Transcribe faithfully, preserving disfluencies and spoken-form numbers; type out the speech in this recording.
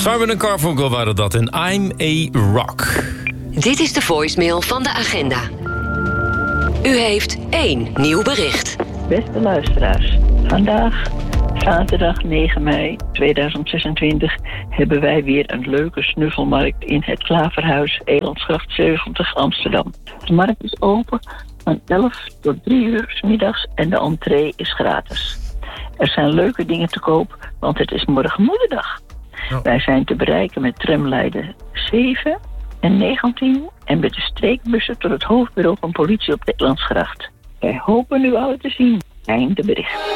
Simon en Garfunkel waren dat en I'm a Rock. Dit is de voicemail van de agenda. U heeft één nieuw bericht. Beste luisteraars, vandaag, zaterdag negen mei tweeduizend zesentwintig... hebben wij weer een leuke snuffelmarkt in het Klaverhuis, Elandsgracht zeventig, Amsterdam. De markt is open van elf tot drie uur 's middags en de entree is gratis. Er zijn leuke dingen te koop, want het is morgen moederdag. Oh. Wij zijn te bereiken met tramlijnen zeven en negentien... en met de streekbussen tot het hoofdbureau van politie op de Elandsgracht. Wij hopen u allen te zien. Einde bericht.